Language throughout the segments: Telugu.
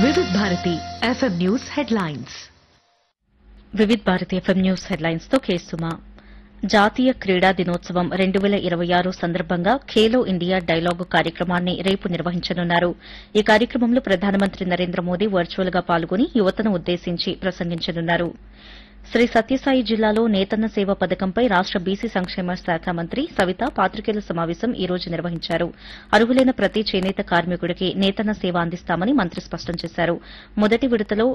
వివిధ Bharati FM news headlines. Vividh Bharati FM news headlines తో కేసుమా. జాతీయ క్రీడా దినోత్సవం 2026 సందర్భంగా ఖేలో ఇండియా డైలాగు కార్యక్రమాన్ని రేపు నిర్వహించనున్నారు. ఈ కార్యక్రమంలో ప్రధానమంత్రి నరేంద్ర మోదీ వర్చువల్ గా పాల్గొని యువతను ఉద్దేశించి ప్రసంగించనున్నారు. శ్రీ సత్యసాయి జిల్లాలో నేతన్న సేవ పథకంపై రాష్ట బీసీ సంక్షేమ శాఖ మంత్రి సవిత పాత్రికేయుల సమావేశం ఈ రోజు నిర్వహించారు. అర్హులైన ప్రతి చేనేత కార్మికుడికి నేతన్న సేవ అందిస్తామని మంత్రి స్పష్టం చేశారు. మొదటి విడతలో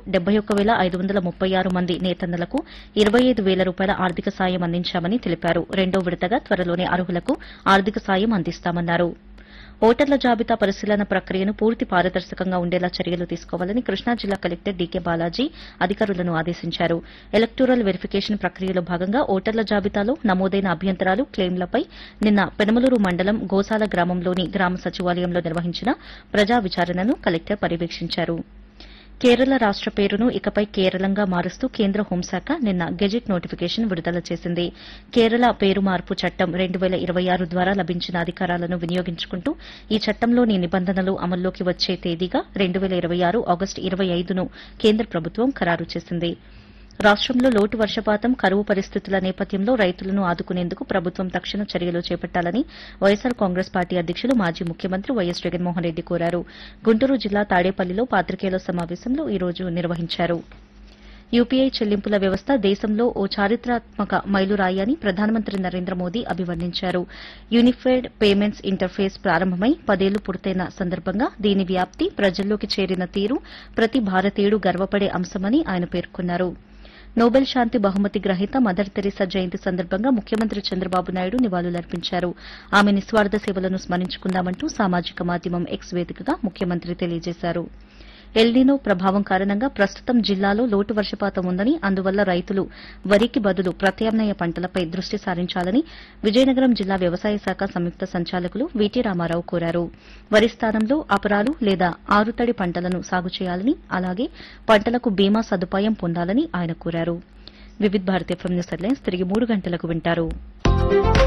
71,536 మంది నేతన్నలకు 25,000 రూపాయల ఆర్థిక సాయం అందించామని తెలిపారు. రెండో విడతగా త్వరలోనే అర్హులకు ఆర్థిక సాయం అందిస్తామన్నారు. ఓటర్ల జాబితా పరిశీలన ప్రక్రియను పూర్తి పారదర్శకంగా ఉండేలా చర్యలు తీసుకోవాలని కృష్ణా జిల్లా కలెక్టర్ డీకే బాలాజీ అధికారులను ఆదేశించారు. ఎలక్టోరల్ వెరిఫికేషన్ ప్రక్రియలో భాగంగా ఓటర్ల జాబితాలో నమోదైన అభ్యంతరాలు, క్లెయిమ్లపై నిన్న పెనమలూరు మండలం గోసాల గ్రామంలోని గ్రామ సచివాలయంలో నిర్వహించిన ప్రజా విచారణను కలెక్టర్ పర్యవేక్షించారు. కేరళ రాష్ట పేరును ఇకపై కేరళంగా మారుస్తూ కేంద్ర హోంశాఖ నిన్న గెజిట్ నోటిఫికేషన్ విడుదల చేసింది. కేరళ పేరు మార్పు చట్టం 2026 ద్వారా లభించిన అధికారాలను వినియోగించుకుంటూ ఈ చట్టంలోని నిబంధనలు అమల్లోకి వచ్చే తేదీగా 2026 ఆగస్టు 25ను కేంద్ర ప్రభుత్వం ఖరారు చేసింది. రాష్టంలో లోటు వర్షపాతం, కరువు పరిస్థితుల నేపథ్యంలో రైతులను ఆదుకునేందుకు ప్రభుత్వం తక్షణ చర్యలు చేపట్టాలని వైఎస్సార్ కాంగ్రెస్ పార్టీ అధ్యకులు మాజీ ముఖ్యమంత్రి వైఎస్ జగన్మోహన్ రెడ్డి కోరారు. గుంటూరు జిల్లా తాడేపల్లిలో పాత్రికేయుల సమావేశంలో ఈ రోజు నిర్వహించారు. యూపీఐ చెల్లింపుల వ్యవస్థ దేశంలో ఓ చారిత్రాత్మక మైలురాయి అని ప్రధానమంత్రి నరేంద్ర మోదీ అభివర్ణించారు. యూనిఫైడ్ పేమెంట్స్ ఇంటర్ఫేస్ ప్రారంభమై 10 ఏళ్లు పూర్తయిన సందర్భంగా దీని వ్యాప్తి, ప్రజల్లోకి చేరిన తీరు ప్రతి భారతీయుడు గర్వపడే అంశమని ఆయన పేర్కొన్నారు. నోబెల్ శాంతి బహుమతి గ్రహీత మదర్ తెరీసా జయంతి సందర్భంగా ముఖ్యమంత్రి చంద్రబాబు నాయుడు నివాళులర్పించారు. ఆమె నిస్వార్థ సేవలను స్మరించుకుందామంటూ సామాజిక మాధ్యమం ఎక్స్ వేదికగా ముఖ్యమంత్రి తెలియజేశారు. ఎల్నినో ప్రభావం కారణంగా ప్రస్తుతం జిల్లాలో లోటు వర్షపాతం ఉందని, అందువల్ల రైతులు వరికి బదులు ప్రత్యామ్నాయ పంటలపై దృష్టి సారించాలని విజయనగరం జిల్లా వ్యవసాయ శాఖ సంయుక్త సంచాలకులు వీటీ రామారావు కోరారు. వరి స్థానంలో అపరాలు లేదా ఆరుతడి పంటలను సాగు చేయాలని, అలాగే పంటలకు బీమా సదుపాయం పొందాలని ఆయన కోరారు. వివిధ భారతి ఎఫ్ఎం న్యూస్ హెడ్లైన్స్ తిరిగి 3 గంటలకు వింటారు.